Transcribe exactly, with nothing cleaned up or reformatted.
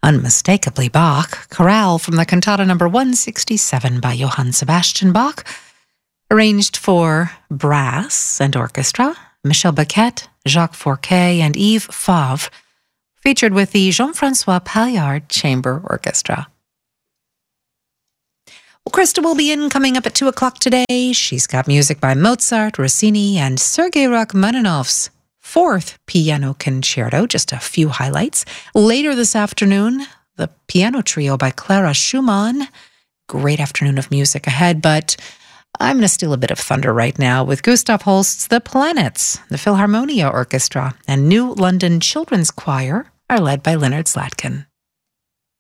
Unmistakably Bach, chorale from the cantata number one sixty-seven by Johann Sebastian Bach, arranged for brass and orchestra, Michel Baquet, Jacques Fourquet, and Yves Favre, featured with the Jean-Francois Palliard Chamber Orchestra. Well, Krista will be in coming up at two o'clock today. She's got music by Mozart, Rossini, and Sergei Rachmaninoff's fourth piano concerto, just a few highlights. Later this afternoon, the piano trio by Clara Schumann. Great afternoon of music ahead, but I'm going to steal a bit of thunder right now with Gustav Holst's The Planets. The Philharmonia Orchestra and New London Children's Choir are led by Leonard Slatkin.